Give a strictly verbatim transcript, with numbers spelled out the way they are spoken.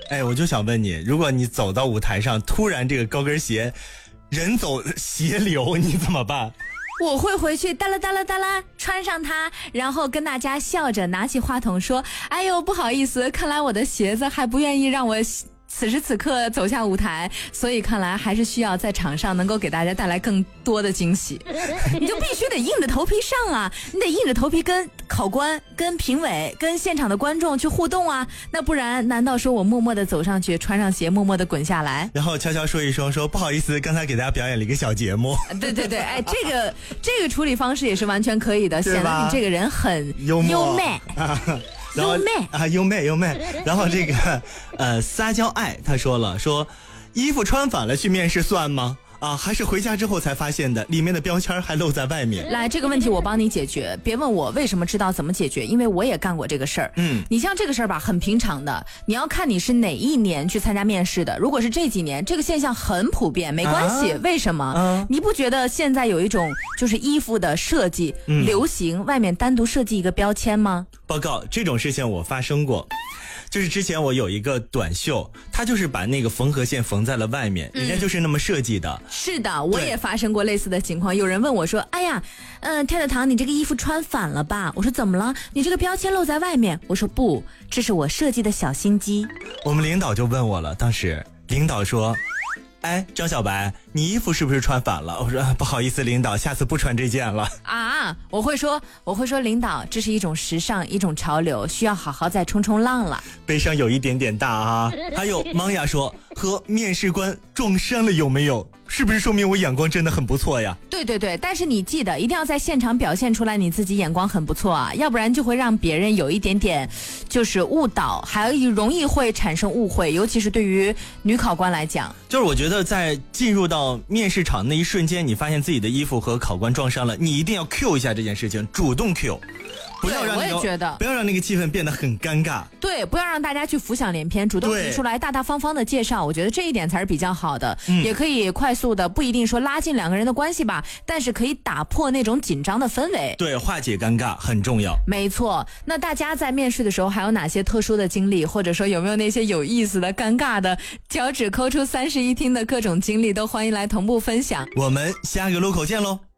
哎，我就想问你，如果你走到舞台上，突然这个高跟鞋人走鞋流，你怎么办？ 我会回去哒啦哒啦哒啦穿上它，然后跟大家笑着拿起话筒说：哎呦，不好意思，看来我的鞋子还不愿意让我此时此刻走下舞台，所以看来还是需要在场上能够给大家带来更多的惊喜。你就必须得硬着头皮上啊，你得硬着头皮跟考官、跟评委、跟现场的观众去互动啊，那不然难道说我默默的走上去，穿上鞋，默默的滚下来， 然后悄悄说一声说不好意思，刚才给大家表演了一个小节目。 对对对，哎，这个这个处理方式也是完全可以的，显得你这个人很幽默优美。 然后优美啊，优美优美。然后这个呃撒娇爱他说了，说衣服穿反了去面试算吗？啊，还是回家之后才发现的，里面的标签还露在外面。 来，这个问题我帮你解决，别问我为什么知道怎么解决，因为我也干过这个事儿。 嗯， 你像这个事儿吧，很平常的，你要看你是哪一年去参加面试的。如果是这几年，这个现象很普遍，没关系。啊、为什么、啊？你不觉得现在有一种就是衣服的设计、嗯、流行，外面单独设计一个标签吗？ 报告，这种事情我发生过。就是之前我有一个短袖，它就是把那个缝合线缝在了外面，人家就是那么设计的。 嗯、是的，我也发生过类似的情况。有人问我说：“哎呀，嗯、呃，跳跳糖，你这个衣服穿反了吧？”我说：“怎么了？你这个标签露在外面。”我说：“不，这是我设计的小心机。” 我们领导就问我了，当时领导说：“哎，张小白，你衣服是不是穿反了？”我说：“不好意思，领导，下次不穿这件了。” 啊，我会说，我会说，领导，这是一种时尚，一种潮流，需要好好再冲冲浪了。 悲伤有一点点大啊。还有芒雅说，和面试官撞衫了有没有？是不是说明我眼光真的很不错呀？ 对对对，但是你记得一定要在现场表现出来你自己眼光很不错啊，要不然就会让别人有一点点就是误导，还容易会产生误会，尤其是对于女考官来讲。 就是我觉得在进入到面试场那一瞬间，你发现自己的衣服和考官撞衫了，你一定要 Q 一下这件事情，主动 Q。不要让、那个、 我也觉得不要让那个气氛变得很尴尬。 对，不要让大家去浮想联翩，主动提出来，大大方方的介绍，我觉得这一点才是比较好的、嗯、也可以快速的，不一定说拉近两个人的关系吧，但是可以打破那种紧张的氛围。 对，化解尴尬很重要。 没错。那大家在面试的时候还有哪些特殊的经历，或者说有没有那些有意思的、尴尬的、脚趾抠出三室一厅的各种经历，都欢迎来同步分享。 我们下个路口见喽。